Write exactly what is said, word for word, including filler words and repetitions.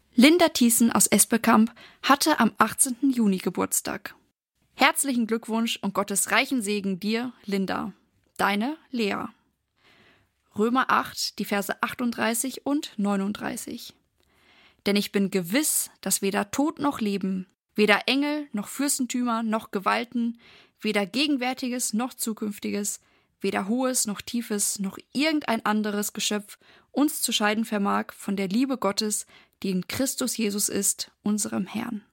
Linda Thiessen aus Esbekamp hatte am achtzehnten Juni Geburtstag. Herzlichen Glückwunsch und Gottes reichen Segen dir, Linda. Deine Lea. Römer acht, die Verse achtunddreißig und neununddreißig. Denn ich bin gewiss, dass weder Tod noch Leben, weder Engel noch Fürstentümer noch Gewalten, weder Gegenwärtiges noch Zukünftiges, weder Hohes noch Tiefes noch irgendein anderes Geschöpf uns zu scheiden vermag von der Liebe Gottes, die in Christus Jesus ist, unserem Herrn.